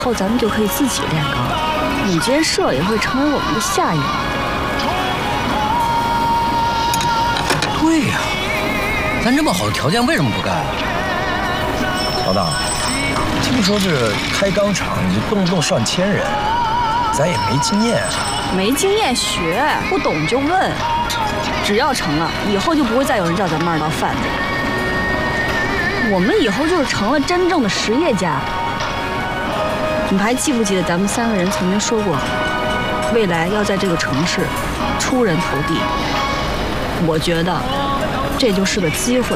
后咱们就可以自己炼钢，五间社也会成为我们的下一步。 对呀，咱这么好的条件为什么不干？ 老大，听说这开钢厂你就动不动上千人，咱也没经验啊。 没经验学，不懂就问。只要成了，以后就不会再有人叫咱们二道贩子。我们以后就是成了真正的实业家。你们还记不记得咱们3个人曾经说过，未来要在这个城市出人头地？我觉得这就是个机会。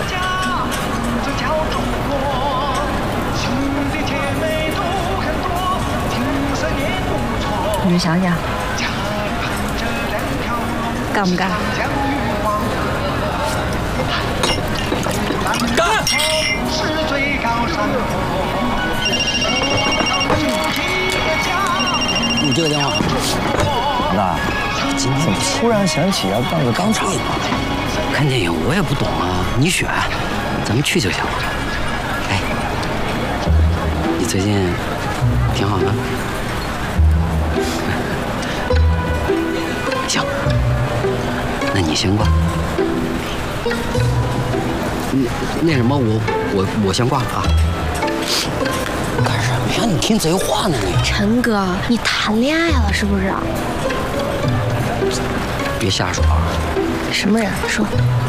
你们想想，干不干？ 干！你这个电话， 老大，今天突然想起要办个钢厂， 看电影我也不懂啊，你选，咱们去就行了。哎，你最近挺好的。行，那你先挂。那什么，我先挂了啊。干什么呀？你听贼话呢你？ 陈哥，你谈恋爱了是不是？ 别瞎说啊！ 什么人？说。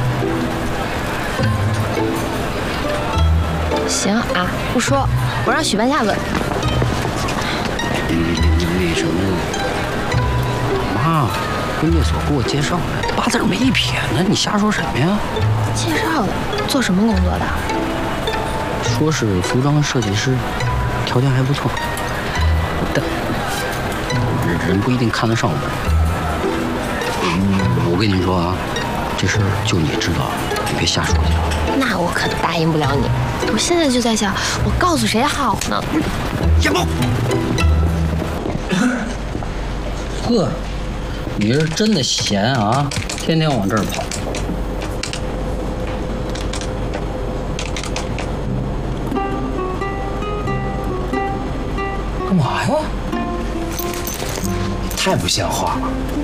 行啊，不说，我让许半夏问。 那什么，妈，婚介所给我介绍的，8字没一撇呢，你瞎说什么呀？ 介绍的，做什么工作的？ 说是服装设计师，条件还不错，但人不一定看得上我。我跟你说啊，这事儿就你知道，你别瞎说去。 那我可答应不了你。我现在就在想，我告诉谁好呢？ 野猫。呵，你是真的闲啊，天天往这儿跑。干嘛呀？ 太不像话了！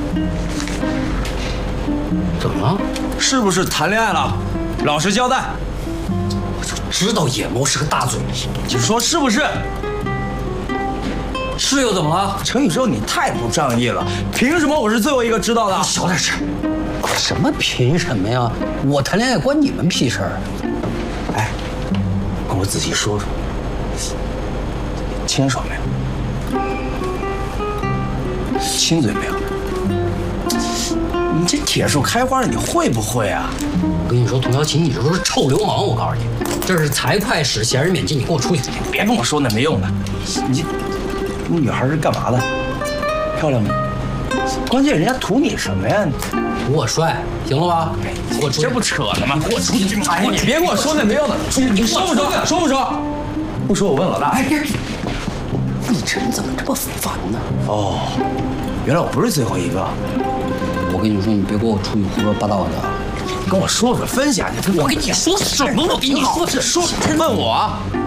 怎么了？ 是不是谈恋爱了？老实交代。 我就知道野猫是个大嘴， 你说是不是？ 是又怎么了？ 程宇洲，你太不仗义了！凭什么我是最后一个知道的？ 你小点声！什么凭什么呀？我谈恋爱关你们屁事儿！ 哎，跟我仔细说说，牵手没有？亲嘴没有？你这铁树开花，你会不会啊？ 我跟你说，童小琴，你这都是臭流氓！我告诉你，这是财会使，闲人免进，你给我出去！ 别跟我说那没用的，你女孩是干嘛的？漂亮吗？关键人家图你什么呀？ 图我帅，行了吧？给我出去！ 这不扯呢吗？给我出去！哎，你别跟我说那没用的，你说不说？说不说？不说我问老大。哎， 你这人怎么这么烦呢？ 哦，原来我不是最后一个。 我跟你说，你别给我出去胡说八道的。 跟我说说，分享去。 我跟你说什么？我跟你说， 说问我。